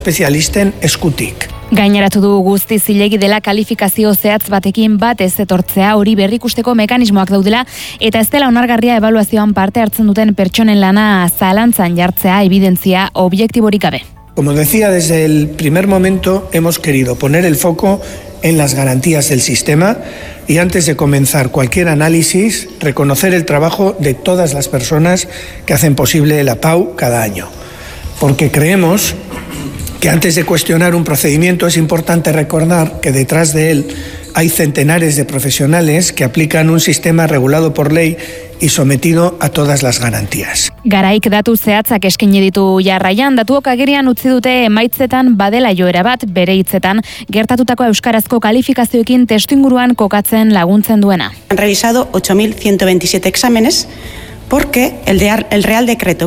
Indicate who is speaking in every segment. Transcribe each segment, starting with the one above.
Speaker 1: Espezialisten eskutik.
Speaker 2: Gaineratu du guzti zilegi dela kalifikazio zehatz batekin bat ez etortzea, hori berrikusteko mekanismoak daudela eta ez dela onargarria ebaluazioan parte hartzen duten pertsonen lana zalantzan jartzea ebidentzia objektiborik gabe.
Speaker 1: Como decía, desde el primer momento hemos querido poner el foco en las garantías del sistema y antes de comenzar cualquier análisis, reconocer el trabajo de todas las personas que hacen posible la PAU cada año. Porque creemos que antes de cuestionar un procedimiento es importante recordar que detrás de él hay centenares de profesionales que aplican un sistema regulado por ley y sometido a todas las garantías.
Speaker 2: Garaik datu zehatzak eskaini ditu jarraian, datuok agerian utzi dute emaitzetan badela joera bat bere hitzetan gertatutako euskarazko kalifikazioekin testuinguruan kokatzen laguntzen duena.
Speaker 3: Han revisado 8.127 exámenes porque el Real Decreto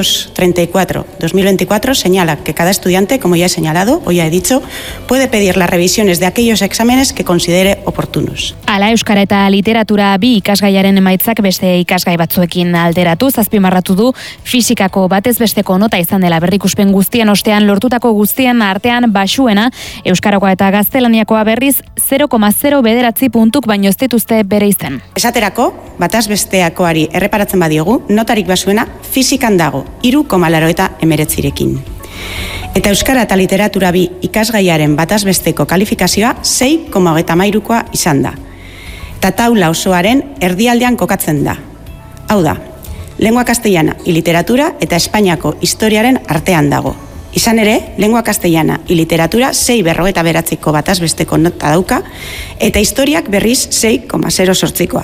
Speaker 3: 534-2024 señala que cada estudiante, como ya he señalado o ya he dicho, puede pedir las revisiones de aquellos exámenes que considere oportunos.
Speaker 2: Hala, euskara eta literatura bi ikasgaiaren emaitzak beste ikasgai batzuekin alderatuz, azpimarratu du fisikako batez besteko nota izan dela berrikuspen guztien ostean lortutako guztien artean baxuena, euskarakoa eta gaztelaniakoa berriz 0,09 puntuk baino ez dituzte bere izen.
Speaker 3: Esaterako, bataz besteakoari erreparatzen badi notarik basuena fizikan dago 3,89rekin. Eta euskara eta literatura bi ikasgaiaren bataz besteko kalifikazioa 6,33koa izan da. Eta taula osoaren erdialdean kokatzen da. Hau da, lengua castellana y literatura eta Espainiako historiaren artean dago. Izan ere, lengua castellana y literatura 6,49ko bataz besteko nota dauka eta historiak berriz 6,08koa.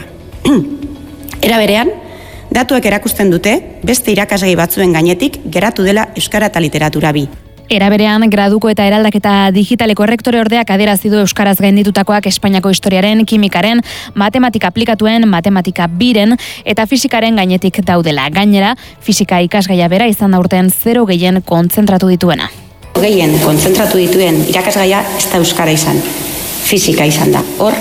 Speaker 3: Era berean, datuek erakusten dute, beste irakasgai batzuen gainetik geratu dela euskara eta literatura bi.
Speaker 2: Era berean, graduko eta eraldaketa digitaleko errektore ordeak adierazi du euskaraz gainditutakoak Espainiako historiaren, kimikaren, matematika aplikatuen, matematika biren eta fisikaren gainetik daudela. Gainera, fisika ikasgaia bera izan da urten 0 gehien kontzentratu dituena.
Speaker 3: Gehien kontzentratu dituen irakasgaia ez da euskara izan, fisika izan da. Hor,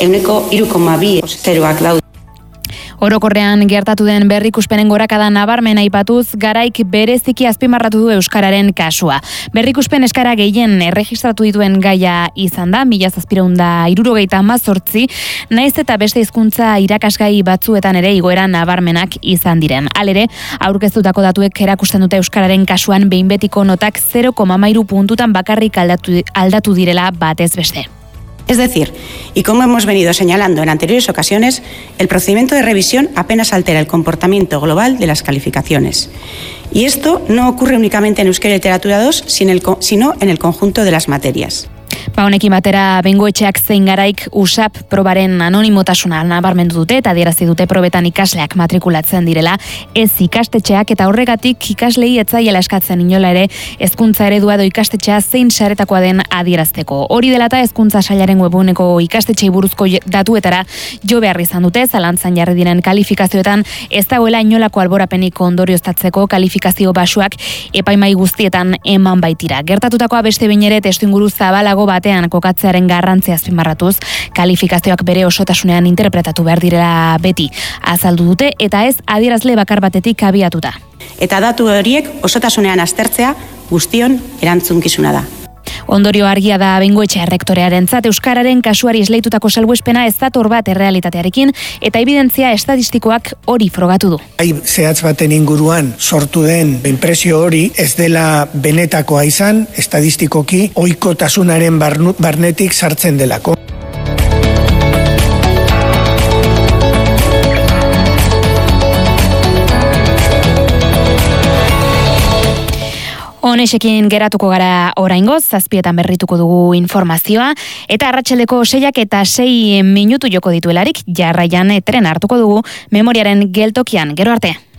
Speaker 3: 3,2 daude.
Speaker 2: Orokorrean gertatu den berrikuspenen gorakada nabarmen aipatuz, Garaik bereziki azpimarratu du euskararen kasua. Berrikuspen eskara gehien erregistratu dituen gaia izan da, 1778, naiz eta beste hizkuntza irakasgai batzuetan ere igoera nabarmenak izan diren. Halere, aurkeztutako datuek erakusten dute euskararen kasuan behin betiko notak 0,13 puntutan bakarrik aldatu direla batez beste.
Speaker 3: Es decir, y como hemos venido señalando en anteriores ocasiones, el procedimiento de revisión apenas altera el comportamiento global de las calificaciones. Y esto no ocurre únicamente en Euskera y Literatura 2, sino en el conjunto de las materias.
Speaker 2: Honekin batera Bengoetxeak zein Garaik USAP probaren anonimotasuna nabarmendu dute eta adierazi dute probetan ikasleak matrikulatzen direla, ez ikastetxeak eta horregatik ikaslei ez zaiela eskatzen inola ere hezkuntza eredua edo ikastetxea zein saretakoa den adierazteko. Hori dela eta hezkuntza sailaren webuneko ikastetxei buruzko datuetara jo behar izan dute, zalantzan jarri diren kalifikazioetan ez dagoela inolako alborapenik ondorioztatzeko kalifikazio basuak epaimai guztietan eman baitira. Gertatutakoa beste behin ere testuinguru zabalago batean kokatzearen garrantzia azpimarratuz, kalifikazioak bere osotasunean interpretatu behar direla beti azaldu dute eta ez adierazle bakar batetik abiatuta.
Speaker 3: Eta datu horiek osotasunean aztertzea guztion erantzunkizuna da.
Speaker 2: Ondorio argia da Bengoetxe errektorearentzat euskararen kasuari esleitutako salbuespena ez dator bat errealitatearekin eta ebidentzia estatistikoak hori frogatu du.
Speaker 1: Zehatz baten inguruan sortu den inpresio hori ez dela benetakoa izan, estadistikoki ohikotasunaren barnetik sartzen delako.
Speaker 2: Honesekin geratuko gara oraingoz, 7:00 berrituko dugu informazioa, eta arratsaldeko 6 eta 6 minutu joko dituelarik jarraian tren hartuko dugu memoriaren geltokian. Gero arte.